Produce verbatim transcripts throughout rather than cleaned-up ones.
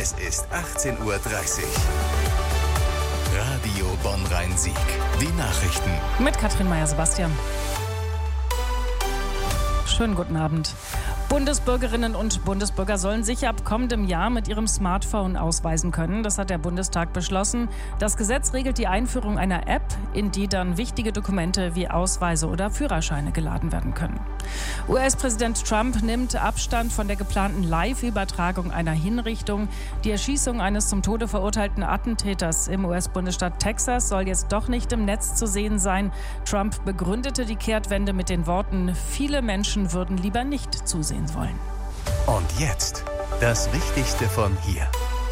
Es ist achtzehn Uhr dreißig. Radio Bonn-Rhein-Sieg. Die Nachrichten. Mit Katrin Meyer-Sebastian. Schönen guten Abend. Bundesbürgerinnen und Bundesbürger sollen sich ab kommendem Jahr mit ihrem Smartphone ausweisen können. Das hat der Bundestag beschlossen. Das Gesetz regelt die Einführung einer App, in die dann wichtige Dokumente wie Ausweise oder Führerscheine geladen werden können. U S-Präsident Trump nimmt Abstand von der geplanten Live-Übertragung einer Hinrichtung. Die Erschießung eines zum Tode verurteilten Attentäters im U S-Bundesstaat Texas soll jetzt doch nicht im Netz zu sehen sein. Trump begründete die Kehrtwende mit den Worten: Viele Menschen würden lieber nicht zusehen wollen. Und jetzt das Wichtigste von hier.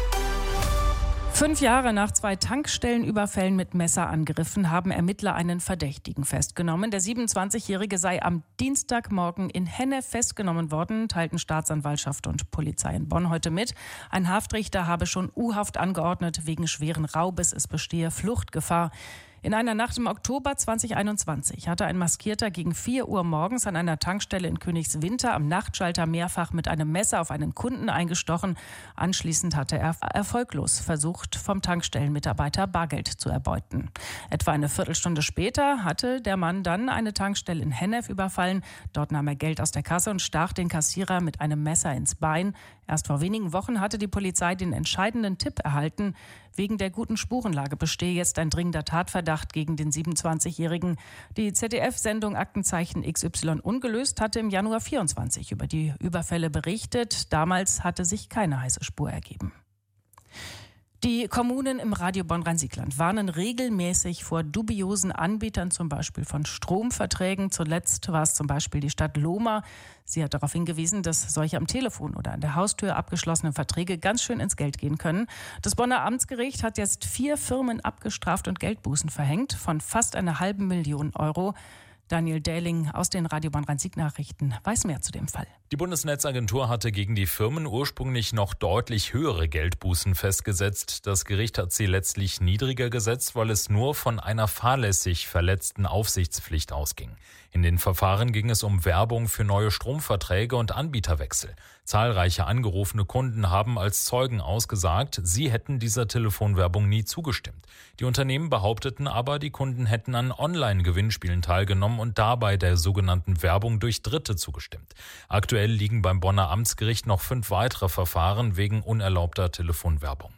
Fünf Jahre nach zwei Tankstellenüberfällen mit Messerangriffen haben Ermittler einen Verdächtigen festgenommen. Der siebenundzwanzigjährige sei am Dienstagmorgen in Hennef festgenommen worden, teilten Staatsanwaltschaft und Polizei in Bonn heute mit. Ein Haftrichter habe schon U-Haft angeordnet wegen schweren Raubes. Es bestehe Fluchtgefahr. In einer Nacht im Oktober zweitausendeinundzwanzig hatte ein Maskierter gegen vier Uhr morgens an einer Tankstelle in Königswinter am Nachtschalter mehrfach mit einem Messer auf einen Kunden eingestochen. Anschließend hatte er erfolglos versucht, vom Tankstellenmitarbeiter Bargeld zu erbeuten. Etwa eine Viertelstunde später hatte der Mann dann eine Tankstelle in Hennef überfallen. Dort nahm er Geld aus der Kasse und stach den Kassierer mit einem Messer ins Bein. Erst vor wenigen Wochen hatte die Polizei den entscheidenden Tipp erhalten. Wegen der guten Spurenlage bestehe jetzt ein dringender Tatverdacht gegen den siebenundzwanzigjährigen. Die Z D F-Sendung Aktenzeichen X Y ungelöst hatte im Januar vierundzwanzig über die Überfälle berichtet. Damals hatte sich keine heiße Spur ergeben. Die Kommunen im Radio Bonn-Rhein-Sieg-Land warnen regelmäßig vor dubiosen Anbietern, zum Beispiel von Stromverträgen. Zuletzt war es zum Beispiel die Stadt Lohmar. Sie hat darauf hingewiesen, dass solche am Telefon oder an der Haustür abgeschlossenen Verträge ganz schön ins Geld gehen können. Das Bonner Amtsgericht hat jetzt vier Firmen abgestraft und Geldbußen verhängt von fast einer halben Million Euro. Daniel Dähling aus den Radio Bonn-Rhein-Sieg-Nachrichten weiß mehr zu dem Fall. Die Bundesnetzagentur hatte gegen die Firmen ursprünglich noch deutlich höhere Geldbußen festgesetzt. Das Gericht hat sie letztlich niedriger gesetzt, weil es nur von einer fahrlässig verletzten Aufsichtspflicht ausging. In den Verfahren ging es um Werbung für neue Stromverträge und Anbieterwechsel. Zahlreiche angerufene Kunden haben als Zeugen ausgesagt, sie hätten dieser Telefonwerbung nie zugestimmt. Die Unternehmen behaupteten aber, die Kunden hätten an Online-Gewinnspielen teilgenommen und dabei der sogenannten Werbung durch Dritte zugestimmt. Aktuell liegen beim Bonner Amtsgericht noch fünf weitere Verfahren wegen unerlaubter Telefonwerbung.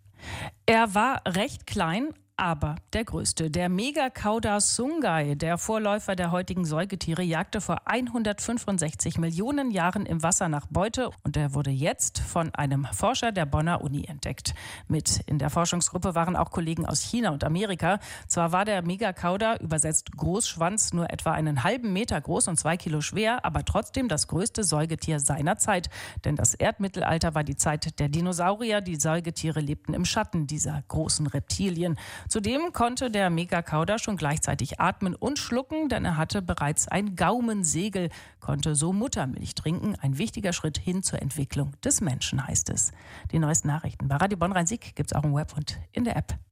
Er war recht klein, aber der größte. Der Megakauda Sungai, der Vorläufer der heutigen Säugetiere, jagte vor hundertfünfundsechzig Millionen Jahren im Wasser nach Beute und er wurde jetzt von einem Forscher der Bonner Uni entdeckt. Mit in der Forschungsgruppe waren auch Kollegen aus China und Amerika. Zwar war der Megakauda, übersetzt Großschwanz, nur etwa einen halben Meter groß und zwei Kilo schwer, aber trotzdem das größte Säugetier seiner Zeit. Denn das Erdmittelalter war die Zeit der Dinosaurier. Die Säugetiere lebten im Schatten dieser großen Reptilien. Zudem konnte der Megakauda schon gleichzeitig atmen und schlucken, denn er hatte bereits ein Gaumensegel, konnte so Muttermilch trinken. Ein wichtiger Schritt hin zur Entwicklung des Menschen, heißt es. Die neuesten Nachrichten bei Radio Bonn-Rhein-Sieg gibt es auch im Web und in der App.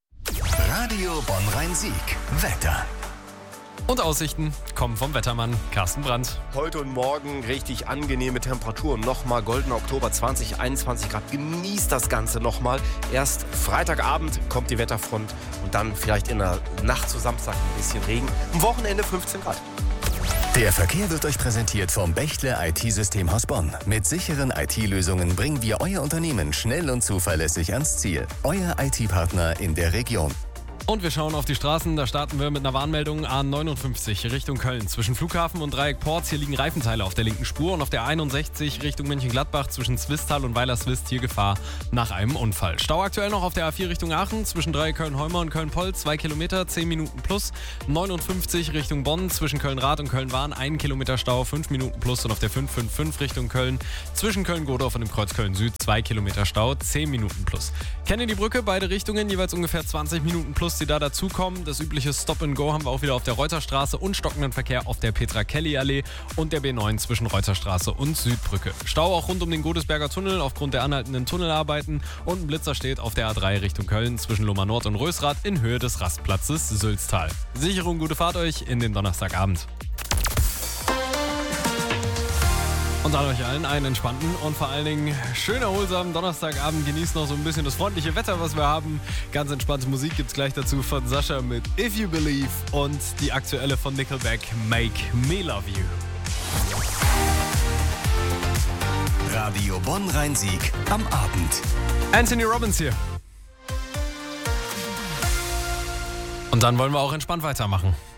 Radio Bonn-Rhein-Sieg. Wetter. Und Aussichten kommen vom Wettermann Carsten Brandt. Heute und morgen richtig angenehme Temperaturen. Nochmal goldener Oktober, zwanzig, einundzwanzig Grad. Genießt das Ganze nochmal. Erst Freitagabend kommt die Wetterfront und dann vielleicht in der Nacht zu Samstag ein bisschen Regen. Am Wochenende fünfzehn Grad. Der Verkehr wird euch präsentiert vom Bechtle I T-Systemhaus Bonn. Mit sicheren I T-Lösungen bringen wir euer Unternehmen schnell und zuverlässig ans Ziel. Euer I T-Partner in der Region. Und wir schauen auf die Straßen. Da starten wir mit einer Warnmeldung A neunundfünfzig Richtung Köln. Zwischen Flughafen und Dreieck Porz. Hier liegen Reifenteile auf der linken Spur. Und auf der einundsechzig Richtung Mönchengladbach zwischen Zwistal und Weilerswist. Hier Gefahr nach einem Unfall. Stau aktuell noch auf der A vier Richtung Aachen. Zwischen Dreieck Köln-Heumer und Köln-Poll. Zwei Kilometer, zehn Minuten plus. neunundfünfzig Richtung Bonn. Zwischen Köln-Rath und Köln-Wahn. Ein Kilometer Stau, fünf Minuten plus. Und auf der fünf fünf fünf Richtung Köln. Zwischen Köln-Godorf und dem Kreuz Köln-Süd. Zwei Kilometer Stau, zehn Minuten plus. Kennedy-Brücke, beide Richtungen. Jeweils ungefähr zwanzig Minuten plus, die da dazukommen. Das übliche Stop-and-Go haben wir auch wieder auf der Reuterstraße und stockenden Verkehr auf der Petra-Kelly-Allee und der B neun zwischen Reuterstraße und Südbrücke. Stau auch rund um den Godesberger Tunnel aufgrund der anhaltenden Tunnelarbeiten und ein Blitzer steht auf der A drei Richtung Köln zwischen Lohmar Nord und Rösrath in Höhe des Rastplatzes Sülztal. Sicherung, gute Fahrt euch in den Donnerstagabend. Und dann euch allen einen entspannten und vor allen Dingen schön erholsamen Donnerstagabend. Genießt noch so ein bisschen das freundliche Wetter, was wir haben. Ganz entspannte Musik gibt's gleich dazu von Sascha mit If You Believe und die aktuelle von Nickelback, Make Me Love You. Radio Bonn-Rhein-Sieg am Abend. Anthony Robbins hier. Und dann wollen wir auch entspannt weitermachen.